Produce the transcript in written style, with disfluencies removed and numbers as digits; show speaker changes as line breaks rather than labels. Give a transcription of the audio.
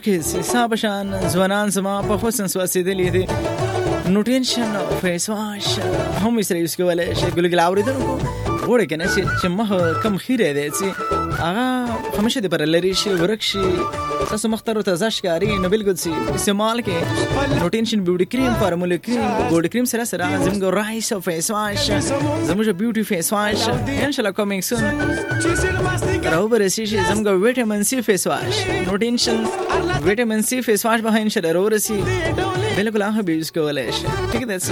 کې حساب شان ځوانان زما په حسن سواسیدلې دي نو ټینشن او فیس واش هم سره یوز کولای شي ګلګل اوریدونکو وړه کنه چې مخ کم خیره دی چې هغه همیشه د پر لری شي ورکشي تاسو مختار ته ځاشکاری نو بالکل سي استعمال کې نو ټینشن بیوټي کریم فارمولا کریم ګولډ کریم سره زموږ رایس او فیس واش زموږ بیوټي فیس واش ان شاء الله کمینګ سون راو برسي شي زموږ ویټامین سی فیس واش نو ټینشن ویټامین سی فیس واش به ان شاء الله راو رسي بالکل هغه به یوز کولای شي ٹھیک ده